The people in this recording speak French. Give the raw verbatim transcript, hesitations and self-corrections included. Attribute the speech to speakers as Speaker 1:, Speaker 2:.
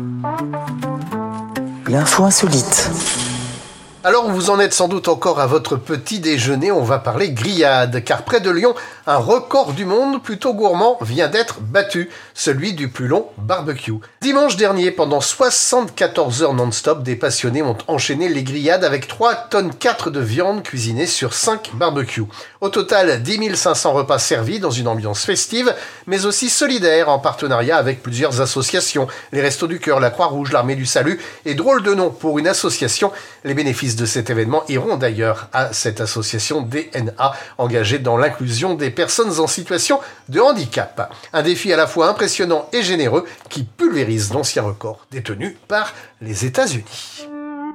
Speaker 1: L'info insolite.
Speaker 2: Alors vous en êtes sans doute encore à votre petit déjeuner, on va parler grillade, car près de Lyon, un record du monde plutôt gourmand vient d'être battu, celui du plus long barbecue. Dimanche dernier, pendant soixante-quatorze heures non-stop, des passionnés ont enchaîné les grillades avec trois tonnes quatre de viande cuisinée sur cinq barbecues. Au total, dix mille cinq cents repas servis dans une ambiance festive, mais aussi solidaire, en partenariat avec plusieurs associations, les Restos du Cœur, la Croix-Rouge, l'Armée du Salut, et drôle de nom pour une association, les bénéfices de cet événement iront d'ailleurs à cette association D N A engagée dans l'inclusion des personnes en situation de handicap. Un défi à la fois impressionnant et généreux qui pulvérise l'ancien record détenu par les États-Unis.